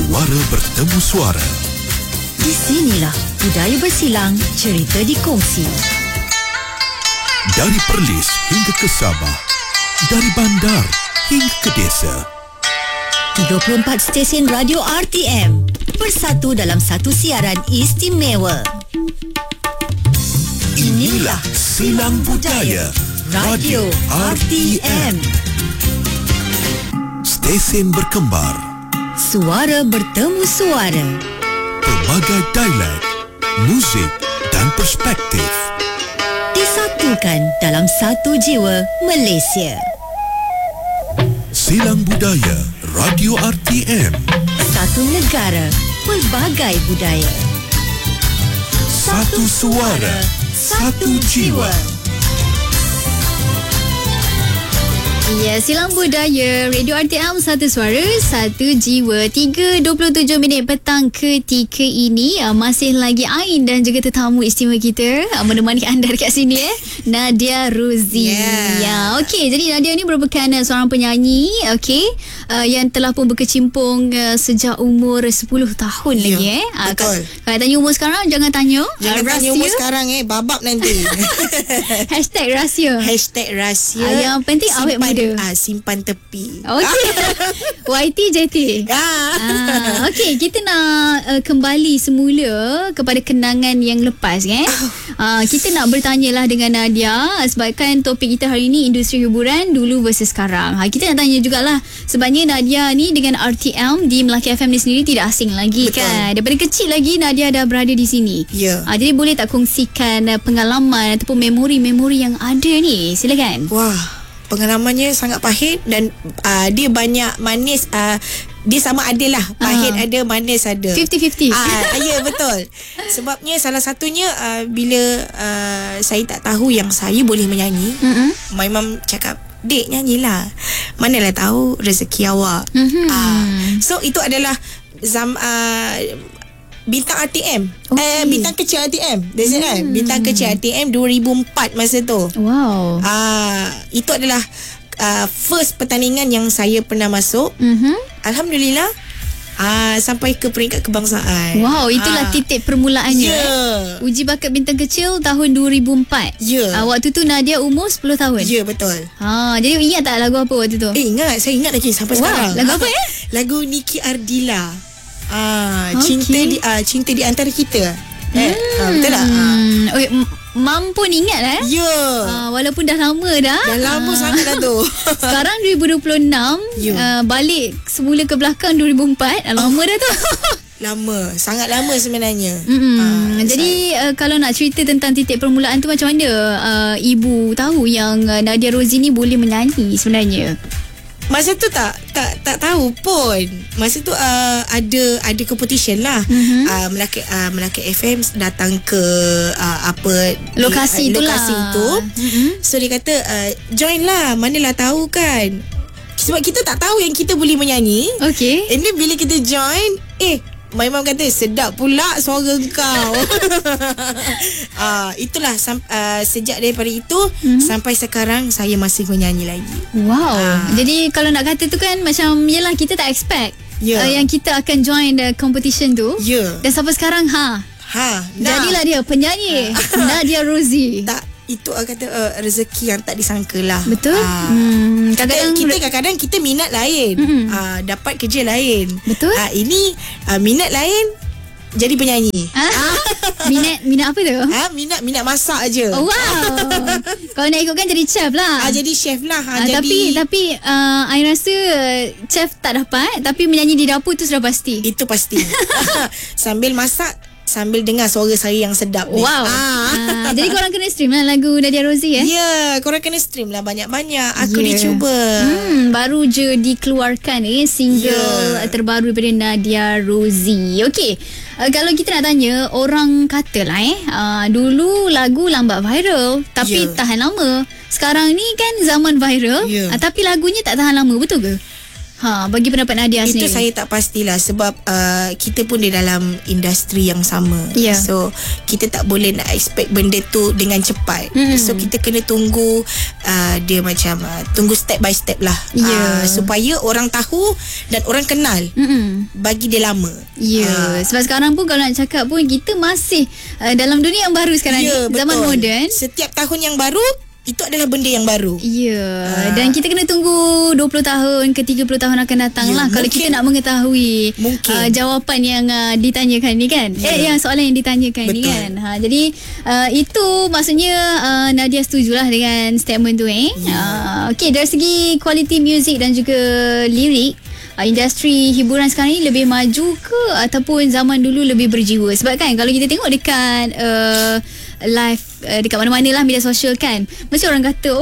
Suara bertemu suara. Di sinilah budaya bersilang, cerita dikongsi. Dari Perlis hingga ke Sabah, dari bandar hingga ke desa. 34 stesen radio RTM bersatu dalam satu siaran istimewa. Inilah Silang Budaya Radio RTM. Stesen berkembar, Suara bertemu suara. pelbagai dialek, muzik dan perspektif. Disatukan dalam satu jiwa Malaysia. Silang Budaya Radio RTM. Satu negara, pelbagai budaya. Satu suara, satu jiwa. Ya, Silang Budaya Radio RTM, satu suara, satu jiwa. 3.27 minit petang ketika ini, masih lagi Ain dan juga tetamu istimewa kita menemani anda dekat sini, Nadia Rozi. Ya, okey. Jadi Nadia ni merupakan seorang penyanyi, okey, yang telah pun berkecimpung sejak umur 10 tahun lagi. Betul. Kalau tanya umur sekarang, jangan tanya. Jangan tanya umur sekarang babab nanti. Hashtag rahsia. Hashtag rahsia. Yang penting awet muda. Simpan tepi. Okey. YT JT. Okey, kita nak kembali semula kepada kenangan yang lepas kita nak bertanyalah dengan Nadia sebabkan topik kita hari ini industri hiburan dulu versus sekarang. Kita nak tanya jugalah sebabnya Nadia ni dengan RTM di Melaka FM ni sendiri tidak asing lagi. Betul. Kan. Daripada kecil lagi Nadia dah berada di sini. Ya. Jadi boleh tak kongsikan pengalaman ataupun memori-memori yang ada ni? Silakan. Wah, pengalamannya sangat pahit dan dia banyak manis. Dia sama ada lah, pahit ada, manis ada. 50-50. Ya, betul. Sebabnya salah satunya bila saya tak tahu yang saya boleh menyanyi, my mum cakap, "Dek, nyanyilah. Manalah tahu rezeki awak." So itu adalah bintang RTM. Bintang kecil RTM. Bintang kecil RTM 2004 masa tu. Wow. Itu adalah first pertandingan yang saya pernah masuk. Alhamdulillah. Sampai ke peringkat kebangsaan. Wow, itulah titik permulaannya. Ya. Uji bakat bintang kecil tahun 2004. Ya. Waktu tu Nadia umur 10 tahun. Ya, betul. Jadi ingat tak lagu apa waktu tu? Ingat, saya ingat lagi sampai sekarang. Lagu apa Lagu Niki Ardila. Okay. Cinta di antara kita. Betul tak? Mam pun ingat Ya. walaupun dah lama dah. Dah lama sangat dah tu. Sekarang 2026 balik semula ke belakang 2004. Lama dah tu. Lama, sangat lama sebenarnya. Jadi kalau nak cerita tentang titik permulaan tu, macam mana ibu tahu yang Nadia Rozi ni boleh menyanyi sebenarnya? Masa tu tak tahu pun. Masa tu ada competition lah. Melaka FM datang ke lokasi tu. So dia kata join lah, manalah tahu kan. Sebab kita tak tahu yang kita boleh menyanyi. Okay. And then bila kita join, my mum kata, "Sedap pula suara kau." Itulah sejak daripada itu sampai sekarang saya masih menyanyi lagi. Wow. Jadi kalau nak kata tu kan macam yelah, kita tak expect yang kita akan join the competition tu. Dan sampai sekarang jadilah dia penyanyi Nadia Rozi. Tak, itu kata rezeki yang tak disangka lah. Betul. Kadang-kadang kita minat lain, dapat kerja lain. Betul. Ini minat lain, jadi penyanyi. Minat apa tu? Minat masak aje. Oh, wow. Kalau nak ikutkan jadi chef lah. Jadi chef lah. Tapi I rasa chef tak dapat, tapi menyanyi di dapur tu sudah pasti. Itu pasti. Sambil masak, sambil dengar suara saya yang sedap ni. Wow. Jadi korang kena stream lah lagu Nadia Rozi Ya, korang kena stream lah banyak-banyak. Aku dicuba. Baru je dikeluarkan single terbaru daripada Nadia Rozi. Okey. Kalau kita nak tanya, orang kata lah dulu lagu lambat viral tapi tahan lama. Sekarang ni kan zaman viral, tapi lagunya tak tahan lama, betul ke? Bagi pendapat Nadia Itu sendiri. saya tak pastilah sebab kita pun di dalam industri yang sama. Ya. So kita tak boleh nak expect benda tu dengan cepat. So kita kena tunggu dia macam tunggu step by step lah. Ya. Supaya orang tahu dan orang kenal. Bagi dia lama. Ya, sebab sekarang pun kalau nak cakap pun kita masih dalam dunia yang baru sekarang ni, zaman moden. Setiap tahun yang baru itu adalah benda yang baru. Ya, dan kita kena tunggu 20 tahun ke 30 tahun akan datang Ya, lah kalau mungkin. kita nak mengetahui jawapan yang ditanyakan ni kan. Yang soalan yang ditanyakan ni Betul. kan. Jadi itu maksudnya Nadia setujulah dengan statement tu Okey, dari segi kualiti muzik dan juga lirik, industri hiburan sekarang ni lebih maju ke ataupun zaman dulu lebih berjiwa? Sebab kan kalau kita tengok dekat live dekat mana-mana lah media sosial kan, mesti orang kata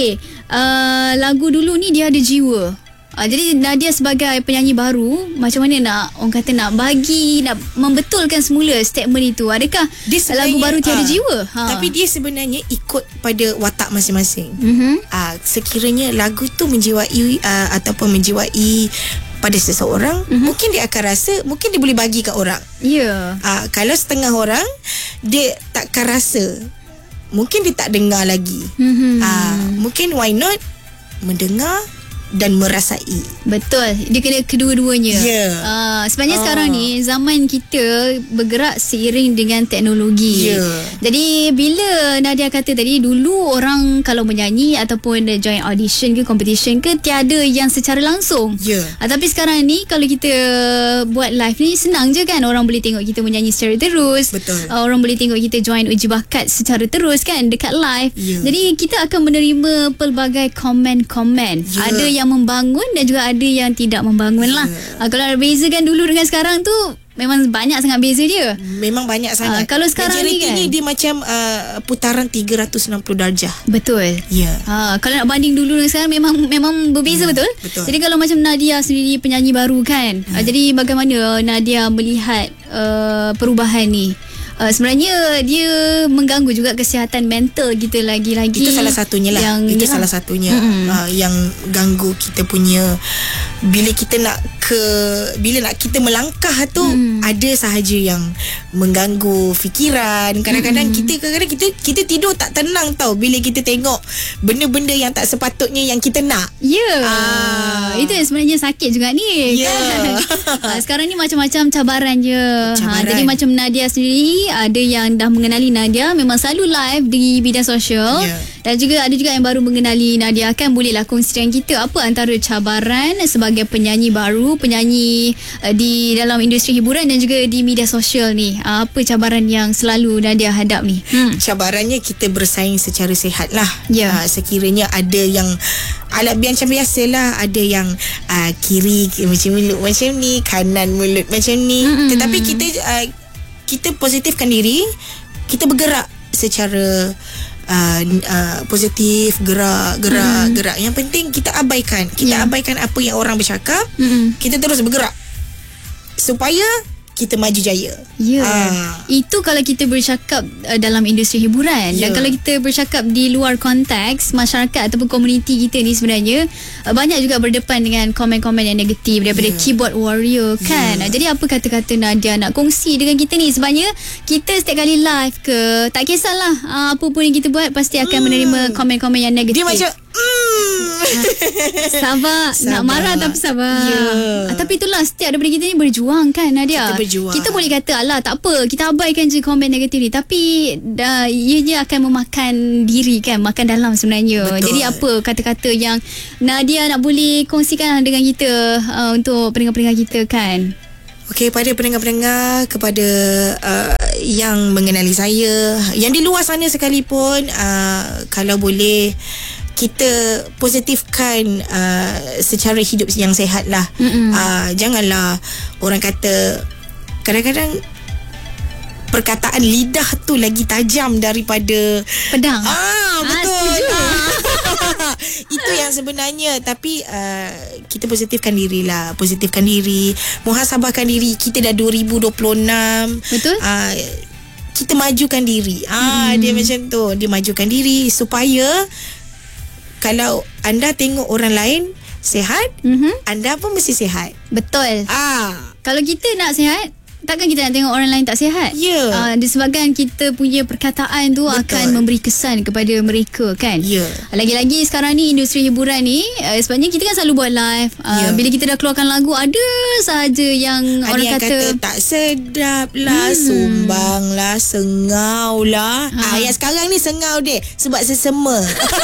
lagu dulu ni dia ada jiwa. Jadi Nadia sebagai penyanyi baru, macam mana nak orang kata nak membetulkan semula statement itu? Adakah lagu baru tiada jiwa? Tapi dia sebenarnya ikut pada watak masing-masing. Sekiranya lagu tu menjiwai ataupun menjiwai pada seseorang, mungkin dia akan rasa, mungkin dia boleh bagi kat orang. Ya. Kalau setengah orang dia takkan rasa, mungkin dia tak dengar lagi. Mungkin why not mendengar dan merasai. Betul. Dia kena kedua-duanya. Ya. Sebenarnya sekarang ni zaman kita bergerak seiring dengan teknologi. Ya. Jadi bila Nadia kata tadi, dulu orang kalau menyanyi ataupun join audition ke competition ke, tiada yang secara langsung. Ya. Tapi sekarang ni kalau kita buat live ni senang je kan. Orang boleh tengok kita menyanyi secara terus. Betul. Orang boleh tengok kita join uji bakat secara terus kan dekat live. Ya. Jadi kita akan menerima pelbagai komen-komen. Ya. Ada yang membangun dan juga ada yang tidak membangun lah. Kalau ada beza kan dulu dengan sekarang tu, memang banyak sangat beza dia. Memang banyak sangat. Kalau sekarang ni kan, dia macam putaran 360 darjah. betul. Ya. Kalau nak banding dulu dengan sekarang memang berbeza. Betul? betul. Jadi kalau macam Nadia sendiri penyanyi baru kan, jadi bagaimana Nadia melihat perubahan ni? Sebenarnya dia mengganggu juga kesihatan mental kita lagi-lagi. Itu salah satunya lah. Itu salah satunya yang ganggu kita punya, bila nak kita melangkah tu, ada sahaja yang mengganggu fikiran. Kadang-kadang kita tidur tak tenang tau bila kita tengok benda-benda yang tak sepatutnya yang kita nak. Ya. Itu yang sebenarnya sakit juga ni. Ya. Kan? Sekarang ni macam-macam cabaran je. Jadi macam Nadia sendiri, ada yang dah mengenali Nadia, memang selalu live di media sosial. Ya. Dan juga ada juga yang baru mengenali Nadia kan. Bolehlah kongsi dengan kita apa antara cabaran sebagai penyanyi baru, penyanyi di dalam industri hiburan dan juga di media sosial ni. Apa cabaran yang selalu Nadia hadap ni? Cabarannya kita bersaing secara sihat lah. Ya. Sekiranya ada yang macam biasalah, ada yang kiri macam mulut macam ni, kanan mulut macam ni. Tetapi kita positifkan diri, kita bergerak secara positif, gerak. Yang penting kita abaikan apa yang orang bercakap. Kita terus bergerak supaya kita maju jaya. Ya. Itu kalau kita bercakap dalam industri hiburan. Dan kalau kita bercakap di luar konteks masyarakat ataupun komuniti kita ni, sebenarnya banyak juga berdepan dengan komen-komen yang negatif daripada keyboard warrior kan. Jadi apa kata-kata Nadia nak kongsi dengan kita ni? Sebenarnya kita setiap kali live ke, tak kisahlah apa pun yang kita buat, pasti akan menerima komen-komen yang negatif. Dia macam sabar. Nak marah tapi sabar. Tapi itulah, setiap daripada kita ni berjuang kan Nadia. Kita boleh kata alah tak apa, kita abaikan je komen negatif ni, tapi ianya akan memakan diri kan, makan dalam sebenarnya. Betul. Jadi apa kata-kata yang Nadia nak boleh kongsikan dengan kita untuk pendengar-pendengar kita kan? Okey, pada pendengar-pendengar, kepada yang mengenali saya, yang di luar sana sekalipun, kalau boleh kita positifkan secara hidup yang sehat lah. Janganlah orang kata, kadang-kadang perkataan lidah tu lagi tajam daripada Pedang. Betul. Setuju. Itu yang sebenarnya. Tapi kita positifkan diri lah. Positifkan diri, muhasabahkan diri. Kita dah 2026. Betul. Kita majukan diri. Dia macam tu. Dia majukan diri supaya kalau anda tengok orang lain, sihat, anda pun mesti sihat. Betul. Kalau kita nak sihat, takkan kita nak tengok orang lain tak sihat? Ya. Disebabkan kita punya perkataan tu akan memberi kesan kepada mereka kan. Ya. Lagi-lagi sekarang ni industri hiburan ni sebabnya kita kan selalu buat live. Bila kita dah keluarkan lagu, ada sahaja yang ada orang yang kata tak sedap lah, sumbang lah, sengau lah. Yang sekarang ni sengau deh sebab sesema.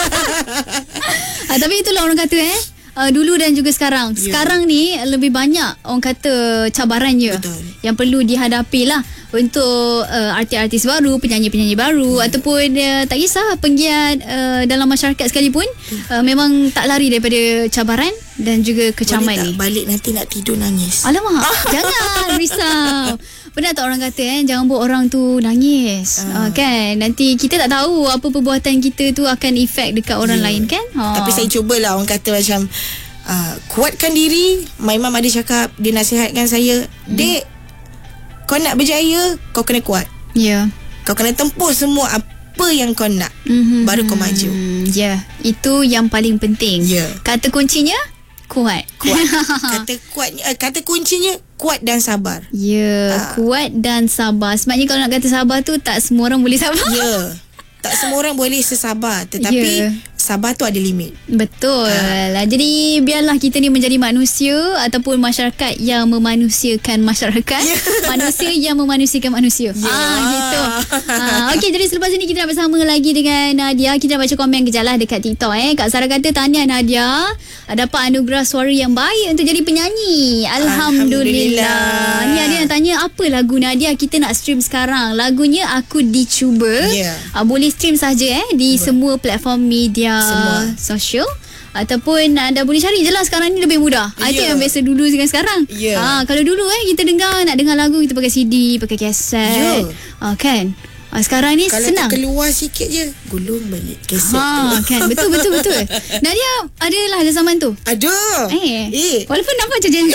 Tapi itulah orang kata dulu dan juga sekarang. Sekarang ni lebih banyak orang kata cabarannya. Betul. Yang perlu dihadapi lah untuk artis-artis baru, penyanyi-penyanyi baru ataupun tak kisah penggiat dalam masyarakat sekalipun, memang tak lari daripada cabaran dan juga kecaman Boleh tak ni. balik nanti nak tidur nangis? Alamak, jangan risau. Pernah tak orang kata jangan buat orang tu nangis. Kan nanti kita tak tahu apa perbuatan kita tu akan efek dekat orang lain kan. Tapi saya cubalah, orang kata macam kuatkan diri. My mum ada cakap, dia nasihatkan saya, Dek, kau nak berjaya, kau kena kuat. Ya. Kau kena tempuh semua apa yang kau nak, baru kau maju. Ya, itu yang paling penting. Ya. Kata kuncinya kuat. Kata kuncinya kuat dan sabar. Ya, kuat dan sabar. Sebabnya kalau nak kata sabar tu, tak semua orang boleh sabar. Ya. Tak semua orang boleh sesabar, tetapi sabar tu ada limit. Betul. Jadi biarlah kita ni menjadi manusia ataupun masyarakat yang memanusiakan masyarakat. Manusia yang memanusiakan manusia. Gitu. Okey, jadi selepas ini kita nak bersama lagi dengan Nadia. Kita nak baca komen kejap lah dekat TikTok. Kak Sarah kata, tahniah Nadia, dapat anugerah suara yang baik untuk jadi penyanyi. Alhamdulillah. Ni ada yang tanya, apa lagu Nadia kita nak stream sekarang? Lagunya Aku Dicuba. Boleh stream saja di semua platform media sosial, ataupun anda boleh cari je lah. Sekarang ni lebih mudah. Itu yang biasa dulu dengan sekarang. Kalau dulu kita nak dengar lagu, kita pakai CD, pakai kaset. Kan sekarang ni kalau senang. Kalau keluar sikit je, gulung balik kaset tu. Kan betul. Nadia adalah zaman tu. Ada. Walaupun nampak macam Gen Z.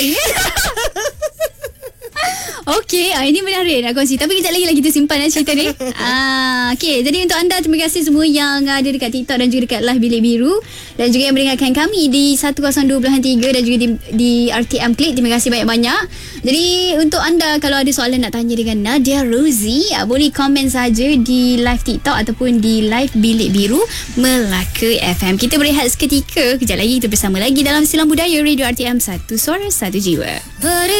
Okey, ini menarik nak kongsi. Tapi kejap lagi kita simpan cerita ni. Okey, jadi untuk anda, terima kasih semua yang ada dekat TikTok dan juga dekat live Bilik Biru, dan juga yang mendengarkan kami di 102.3 dan juga di RTM Klik. Terima kasih banyak-banyak. Jadi untuk anda, kalau ada soalan nak tanya dengan Nadia Rosie, boleh komen saja di live TikTok ataupun di live Bilik Biru Melaka FM. Kita berehat seketika. Kejap lagi kita bersama lagi dalam Silang Budaya Radio RTM 1 Suara Satu Jiwa.